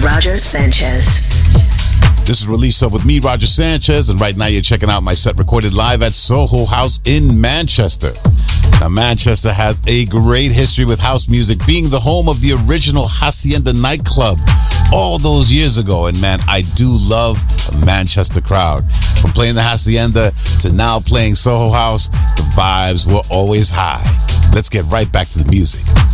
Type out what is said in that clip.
Roger Sanchez. This is Release Up with me, Roger Sanchez, and right now you're checking out my set recorded live at Soho House in Manchester. Now, Manchester has a great history with house music, being the home of the original Hacienda nightclub all those years ago. And man, I do love the Manchester crowd. From playing the Hacienda to now playing Soho House, the vibes were always high. Let's get right back to the music.